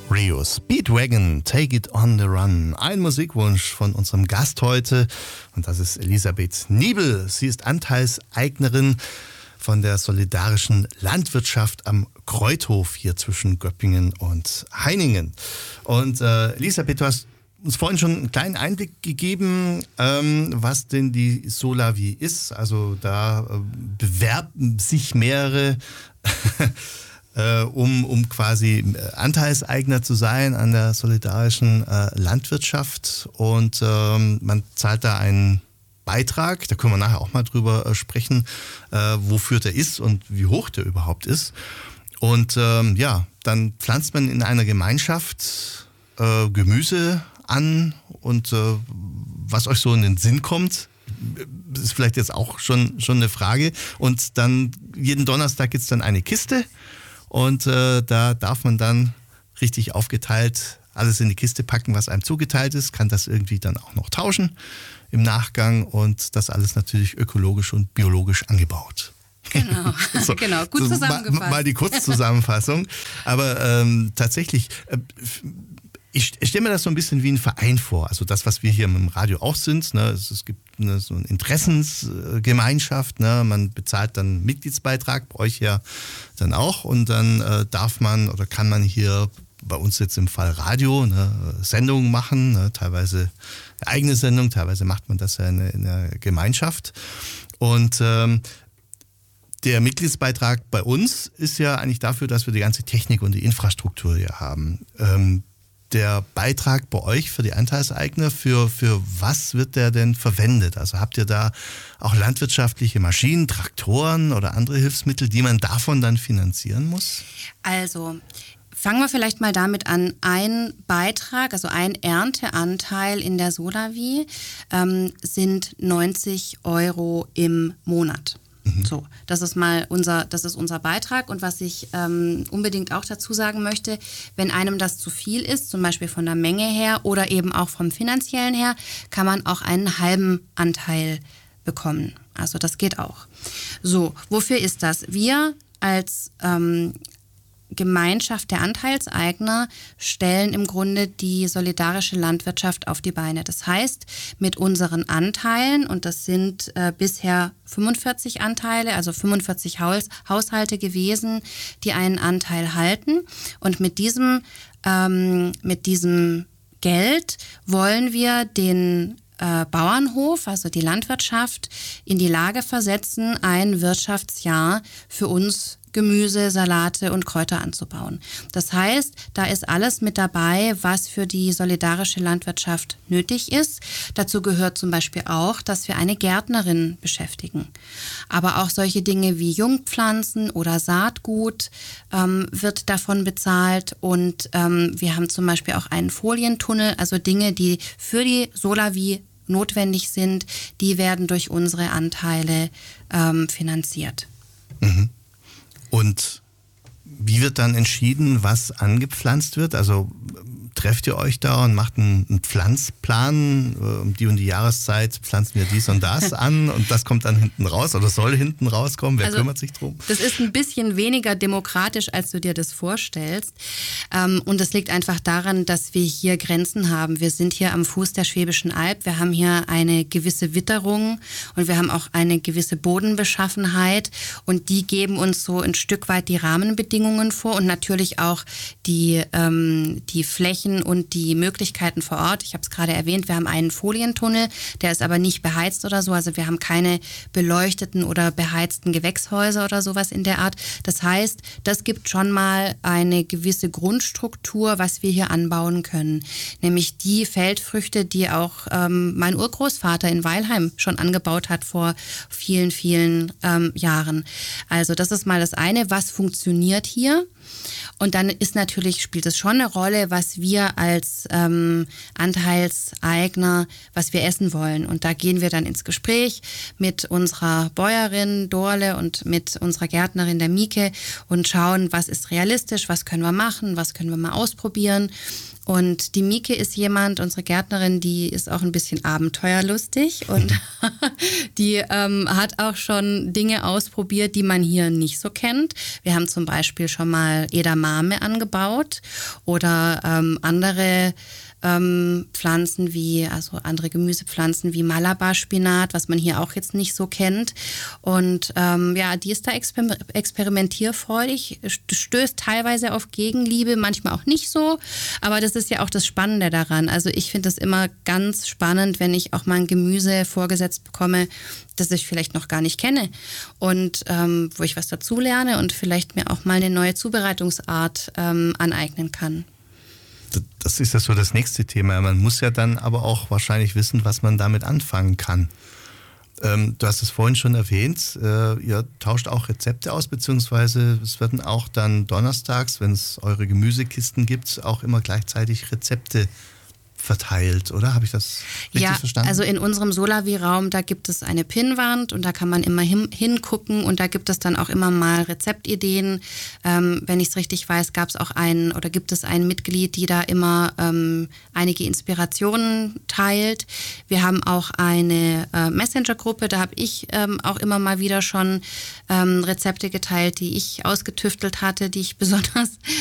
Rio Speedwagon, Take It on the Run. Ein Musikwunsch von unserem Gast heute und das ist Elisabeth Niebel. Sie ist Anteilseignerin von der Solidarischen Landwirtschaft am Kreuthof hier zwischen Göppingen und Heiningen. Und Elisabeth, du hast uns vorhin schon einen kleinen Einblick gegeben, was denn die Solavi ist. Also da bewerben sich mehrere um quasi Anteilseigner zu sein an der solidarischen Landwirtschaft. Und man zahlt da einen Beitrag, da können wir nachher auch mal drüber sprechen, wofür der ist und wie hoch der überhaupt ist. Und dann pflanzt man in einer Gemeinschaft Gemüse an und was euch so in den Sinn kommt, ist vielleicht jetzt auch schon eine Frage. Und dann jeden Donnerstag gibt es dann eine Kiste. Und da darf man dann richtig aufgeteilt alles in die Kiste packen, was einem zugeteilt ist, kann das irgendwie dann auch noch tauschen im Nachgang und das alles natürlich ökologisch und biologisch angebaut. Genau, so, genau, gut zusammengefasst. Mal die Kurzzusammenfassung. Aber tatsächlich, ich stelle mir das so ein bisschen wie ein Verein vor. Also das, was wir hier im Radio auch sind. Ne? Es gibt so eine Interessensgemeinschaft. Ne? Man bezahlt dann Mitgliedsbeitrag, bei euch ja dann auch. Und dann darf man oder kann man hier bei uns jetzt im Fall Radio Sendungen machen. Ne? Teilweise eine eigene Sendung, teilweise macht man das ja in der Gemeinschaft. Und der Mitgliedsbeitrag bei uns ist ja eigentlich dafür, dass wir die ganze Technik und die Infrastruktur hier haben. Der Beitrag bei euch für die Anteilseigner, für was wird der denn verwendet? Also habt ihr da auch landwirtschaftliche Maschinen, Traktoren oder andere Hilfsmittel, die man davon dann finanzieren muss? Also fangen wir vielleicht mal damit an. Ein Beitrag, also ein Ernteanteil in der Solavi sind 90 € im Monat. So, das ist unser Beitrag. Und was ich unbedingt auch dazu sagen möchte, wenn einem das zu viel ist, zum Beispiel von der Menge her oder eben auch vom finanziellen her, kann man auch einen halben Anteil bekommen. Also das geht auch. So, wofür ist das? Wir als Gemeinschaft der Anteilseigner stellen im Grunde die solidarische Landwirtschaft auf die Beine. Das heißt, mit unseren Anteilen, und das sind bisher 45 Anteile, also 45 Haushalte gewesen, die einen Anteil halten. Und mit diesem Geld wollen wir den Bauernhof, also die Landwirtschaft, in die Lage versetzen, ein Wirtschaftsjahr für uns Gemüse, Salate und Kräuter anzubauen. Das heißt, da ist alles mit dabei, was für die solidarische Landwirtschaft nötig ist. Dazu gehört zum Beispiel auch, dass wir eine Gärtnerin beschäftigen. Aber auch solche Dinge wie Jungpflanzen oder Saatgut wird davon bezahlt. Und wir haben zum Beispiel auch einen Folientunnel, also Dinge, die für die Solavi notwendig sind, die werden durch unsere Anteile finanziert. Mhm. Und wie wird dann entschieden, was angepflanzt wird? Also trefft ihr euch da und macht einen Pflanzplan, um die und die Jahreszeit pflanzen wir dies und das an und das kommt dann hinten raus oder soll hinten rauskommen? Wer kümmert sich drum? Das ist ein bisschen weniger demokratisch, als du dir das vorstellst. Und das liegt einfach daran, dass wir hier Grenzen haben. Wir sind hier am Fuß der Schwäbischen Alb. Wir haben hier eine gewisse Witterung und wir haben auch eine gewisse Bodenbeschaffenheit und die geben uns so ein Stück weit die Rahmenbedingungen vor und natürlich auch die Flächen und die Möglichkeiten vor Ort. Ich habe es gerade erwähnt, wir haben einen Folientunnel, der ist aber nicht beheizt oder so. Also wir haben keine beleuchteten oder beheizten Gewächshäuser oder sowas in der Art. Das heißt, das gibt schon mal eine gewisse Grundstruktur, was wir hier anbauen können. Nämlich die Feldfrüchte, die auch mein Urgroßvater in Weilheim schon angebaut hat vor vielen, vielen Jahren. Also das ist mal das eine, was funktioniert hier. Und dann spielt es schon eine Rolle, was wir als Anteilseigner, was wir essen wollen. Und da gehen wir dann ins Gespräch mit unserer Bäuerin Dorle und mit unserer Gärtnerin der Mieke und schauen, was ist realistisch, was können wir machen, was können wir mal ausprobieren. Und die Mieke ist unsere Gärtnerin, die ist auch ein bisschen abenteuerlustig und Die hat auch schon Dinge ausprobiert, die man hier nicht so kennt. Wir haben zum Beispiel schon mal Edamame angebaut oder andere Pflanzen also andere Gemüsepflanzen wie Malabar-Spinat, was man hier auch jetzt nicht so kennt. Und die ist da experimentierfreudig, stößt teilweise auf Gegenliebe, manchmal auch nicht so. Aber das ist ja auch das Spannende daran. Also ich finde es immer ganz spannend, wenn ich auch mal ein Gemüse vorgesetzt bekomme, das ich vielleicht noch gar nicht kenne und wo ich was dazu lerne und vielleicht mir auch mal eine neue Zubereitungsart aneignen kann. Das ist ja so das nächste Thema. Man muss ja dann aber auch wahrscheinlich wissen, was man damit anfangen kann. Du hast es vorhin schon erwähnt, ihr tauscht auch Rezepte aus, beziehungsweise es werden auch dann donnerstags, wenn es eure Gemüsekisten gibt, auch immer gleichzeitig Rezepte verteilt, oder? Habe ich das richtig verstanden? Also in unserem Solavi-Raum, da gibt es eine Pinnwand und da kann man immer hingucken und da gibt es dann auch immer mal Rezeptideen. Wenn ich es richtig weiß, gibt es ein Mitglied, die da immer einige Inspirationen teilt. Wir haben auch eine Messenger-Gruppe, da habe ich auch immer mal wieder schon Rezepte geteilt, die ich ausgetüftelt hatte, die ich besonders